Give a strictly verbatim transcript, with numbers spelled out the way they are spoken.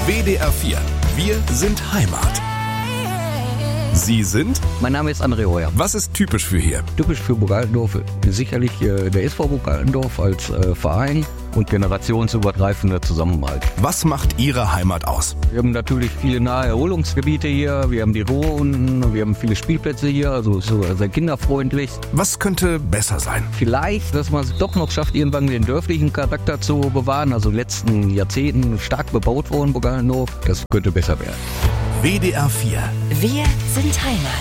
W D R vier. Wir sind Heimat. Sie sind? Mein Name ist André Heuer. Was ist typisch für hier? Typisch für Burg Altendorf sicherlich äh, der S V Burg Altendorf als äh, Verein und generationsübergreifender Zusammenhalt. Was macht Ihre Heimat aus? Wir haben natürlich viele nahe Erholungsgebiete hier, wir haben die Ruhr unten, wir haben viele Spielplätze hier, also so sehr kinderfreundlich. Was könnte besser sein? Vielleicht, dass man es doch noch schafft, irgendwann den dörflichen Charakter zu bewahren, also in den letzten Jahrzehnten stark bebaut worden, Burg Altendorf. Das könnte besser werden. W D R vier. Wir sind Heimat.